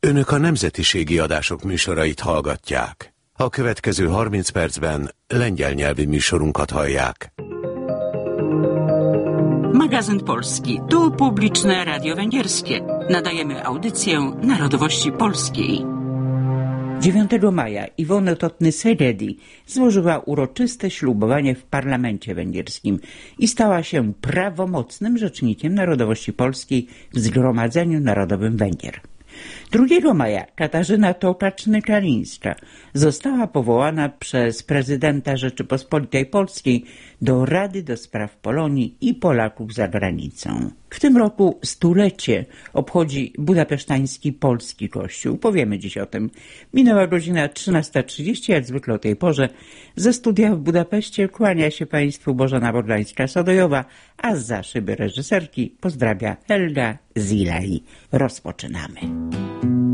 Önök a nemzetiségi adások műsorait hallgatják. A következő 30 percben lengyel nyelvi műsorunkat hallják. Magazyn Polski. Tu publiczne radio węgierskie. Nadajemy audycję narodowości polskiej. 9 maja Iwona Totny-Seredi złożyła uroczyste ślubowanie w parlamencie węgierskim i stała się prawomocnym rzecznikiem narodowości polskiej w Zgromadzeniu Narodowym Węgier. 2 maja Katarzyna Tokaczny-Kalińska została powołana przez prezydenta Rzeczypospolitej Polskiej do Rady do Spraw Polonii i Polaków za granicą. W tym roku 100-lecie obchodzi budapesztański polski kościół. Powiemy dziś o tym. Minęła godzina 13:30, jak zwykle o tej porze. Ze studia w Budapeszcie kłania się Państwu Bożena Bodlańska-Sodojowa, a zza szyby reżyserki pozdrawia Helga Zilaj. Rozpoczynamy.